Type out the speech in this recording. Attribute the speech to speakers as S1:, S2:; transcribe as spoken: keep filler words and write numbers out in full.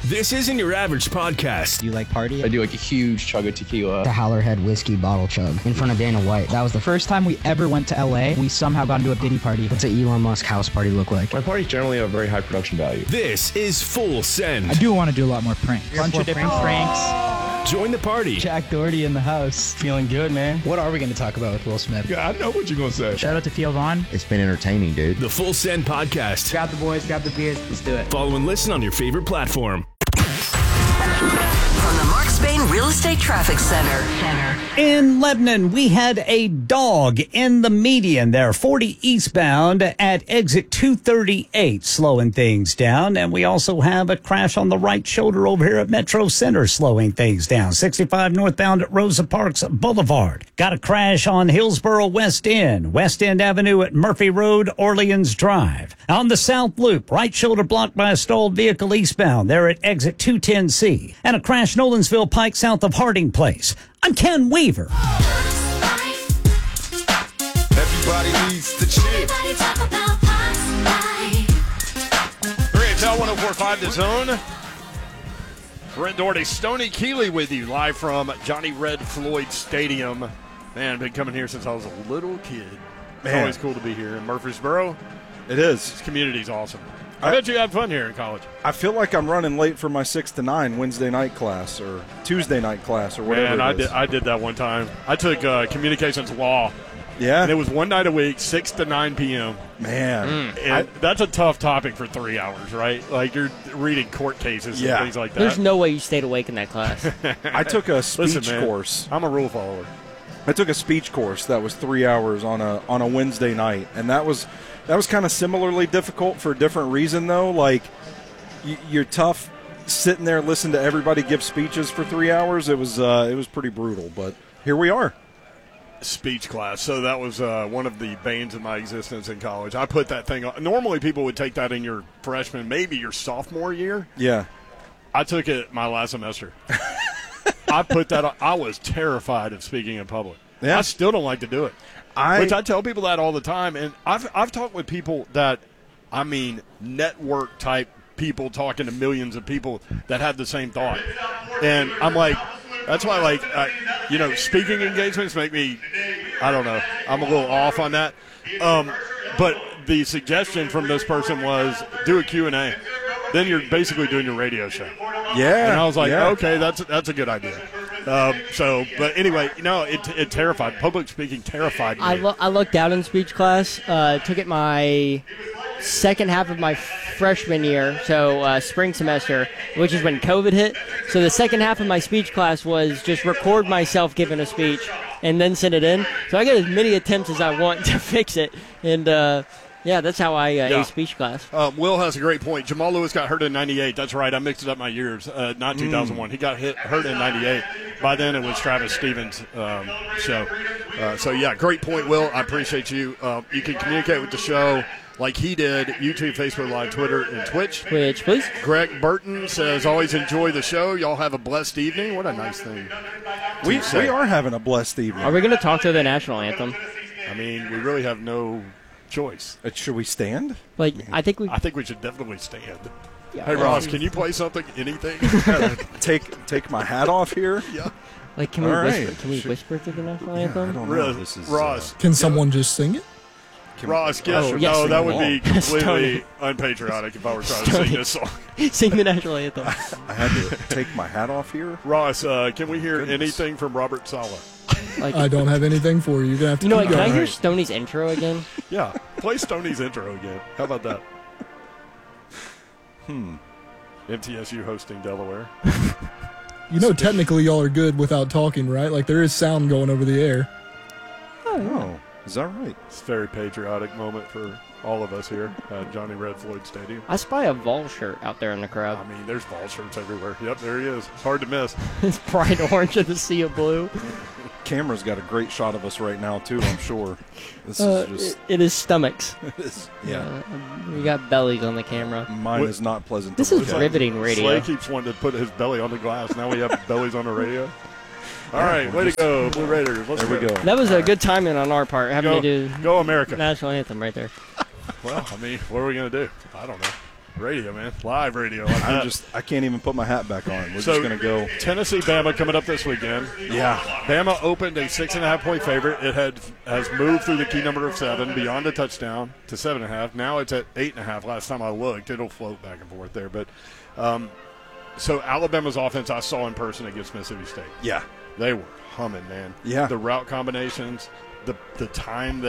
S1: This isn't your average podcast.
S2: Do you like party?
S3: I do like a huge chug of tequila.
S2: The Howlerhead whiskey bottle chug in front of Dana White. That was the first time we ever went to L A. We somehow got into a Diddy party. What's an Elon Musk house party look like?
S4: My parties generally have a very high production value.
S1: This is Full Send.
S5: I do want to do a lot more pranks. A bunch of different pranks.
S1: Join the party.
S2: Jack Doherty in the house.
S5: Feeling good, man.
S2: What are we going to talk about with Will Smith?
S6: Yeah, I know what you're going to say.
S5: Shout out to Theo Vaughn.
S4: It's been entertaining, dude.
S1: The Full Send Podcast.
S2: Grab the boys, grab the beers, let's do it.
S1: Follow and listen on your favorite platform.
S7: From the Mark Spain Real Estate Traffic Center. Center.
S8: In Lebanon, we had a dog in the median there, forty eastbound at exit two thirty-eight, slowing things down. And we also have a crash on the right shoulder over here at Metro Center, slowing things down. sixty-five northbound at Rosa Parks Boulevard. Got a crash on Hillsboro West End, West End Avenue at Murphy Road, Orleans Drive. On the South Loop, right shoulder blocked by a stalled vehicle eastbound there at exit two ten C. And a crash Nolensville Pike south of Harding Place. I'm Ken Weaver.
S6: Everybody needs to chill.
S9: three H L one oh four point five The Zone. Brent Doherty, Stoney Keeley with you live from Johnny Red Floyd Stadium. Man, been coming here since I was a little kid. It's
S10: Man.
S9: always cool to be here in Murfreesboro.
S10: It is.
S9: This community's awesome. I,
S10: I
S9: bet you had fun here in college.
S10: I feel like I'm running late for my six to nine Wednesday night class or Tuesday night class or whatever.
S9: Man,
S10: it
S9: I
S10: is.
S9: did, I did that one time. I took uh, communications law.
S10: Yeah.
S9: And it was one night a week, six to nine p.m.
S10: Man.
S9: Mm. And that's a tough topic for three hours, right? Like you're reading court cases
S10: Yeah.
S9: and things like that.
S11: There's no way you stayed awake in that class.
S10: I took a speech
S9: Listen, man,
S10: course.
S9: I'm a rule follower.
S10: I took a speech course that was three hours on a on a Wednesday night, and that was that was kind of similarly difficult for a different reason though. Like y- you're tough sitting there listening to everybody give speeches for three hours. It was uh, it was pretty brutal, but here we are.
S9: Speech class. So that was uh, one of the banes of my existence in college. I put that thing on. Normally people would take that in your freshman, maybe your sophomore year.
S10: Yeah.
S9: I took it my last semester. I put that on. I was terrified of speaking in public.
S10: Yeah.
S9: I still don't like to do it.
S10: I,
S9: Which I tell people that all the time. And I've, I've talked with people that, I mean, network type people talking to millions of people that have the same thought. And I'm like, that's why, like, uh, you know, speaking engagements make me, I don't know, I'm a little off on that. Um, but the suggestion from this person was do a Q and A. Then you're basically doing your radio show.
S10: Yeah.
S9: And I was like,
S10: yeah.
S9: okay, that's that's a good idea. Um, so, but anyway, you know, it, it terrified. Public speaking terrified me.
S11: I, lo- I lucked out in speech class. Uh, took it my second half of my freshman year, so uh, spring semester, which is when COVID hit. So the second half of my speech class was just record myself giving a speech and then send it in. So I got as many attempts as I want to fix it. And, uh, yeah, that's how I uh,
S9: Yeah.
S11: aced speech class.
S9: Um, Will has a great point. Jamal Lewis got hurt in ninety-eight. That's right. I mixed it up my years. Uh, not two thousand one. Mm. He got hit hurt in ninety-eight. By then, it was Travis Stevens' um, show. Uh, so, yeah, great point, Will. I appreciate you. Uh, you can communicate with the show like he did, YouTube, Facebook Live, Twitter, and Twitch.
S11: Twitch, please.
S9: Greg Burton says, always enjoy the show. Y'all have a blessed evening. What a nice thing.
S10: We, we are having a blessed evening.
S11: Are we going to talk to the national anthem?
S9: I mean, we really have no choice.
S10: Uh, should we stand?
S11: Like, I think we.
S9: I think we should definitely stand.
S11: Yeah,
S9: Hey,
S11: well,
S9: Ross, can you play something? Anything?
S10: take take my hat off here.
S9: Yeah.
S11: Like, can we
S10: All
S11: whisper?
S10: right.
S11: Can we
S10: Should-
S11: whisper to the national
S10: Yeah, I
S11: anthem?
S10: don't know.
S9: Ross,
S10: This is,
S9: Ross,
S10: uh,
S5: Can someone just sing it?
S10: can-
S9: Ross, guess
S11: Oh,
S9: or
S11: yes,
S9: no,
S11: sing
S9: that
S11: it
S9: would be
S11: all.
S9: completely unpatriotic if I were trying to
S11: Stone
S9: sing
S11: it.
S9: this song.
S11: Sing the national anthem.
S10: I had to take my hat off here.
S9: Ross, uh, can we hear
S10: Goodness.
S9: anything from Robert Sala?
S11: Like,
S5: I don't have anything for you. You're gonna have to.
S11: you know what?
S5: keep
S11: Can I
S5: going.
S11: hear Stoney's intro again?
S9: Yeah, play Stoney's intro again. How about that?
S10: Hmm.
S9: M T S U hosting Delaware.
S5: You know, technically, y'all are good without talking, right? Like there is sound going over the air.
S10: Oh, is that right?
S9: It's a very patriotic moment for all of us here at Johnny Red Floyd Stadium.
S11: I spy a Vol shirt out there in the crowd.
S9: I mean, there's ball shirts everywhere. Yep, there he is. It's hard to miss.
S11: It's bright orange in the sea of blue.
S10: Camera's got a great shot of us right now too. I'm sure. This
S11: Uh,
S10: is just.
S11: it, it is stomachs.
S10: This, yeah.
S11: Uh, we got bellies on the camera.
S10: Mine
S9: What-
S10: is not pleasant.
S11: This
S10: to
S11: is
S10: look at.
S11: riveting radio.
S9: Slay keeps wanting to put his belly on the glass. Now we have bellies on the radio. All right, way to go, Blue Raiders. Let's
S10: There we go.
S11: That was a good timing on our part, having
S9: Go,
S11: to do
S9: go America.
S11: national anthem right there.
S9: Well, I mean, what are we going to do? I don't know. Radio, man. Live radio. Like
S10: I'm
S9: that.
S10: just I can't even put my hat back on. We're
S9: so,
S10: just gonna go.
S9: Tennessee, Bama coming up this weekend.
S10: Yeah.
S9: Bama opened a six and a half point favorite. It had has moved through the key number of seven beyond a touchdown to seven and a half. Now it's at eight and a half. Last time I looked, it'll float back and forth there. But um, so Alabama's offense I saw in person against Mississippi State.
S10: Yeah.
S9: They were humming, man.
S10: Yeah.
S9: The route combinations, the the time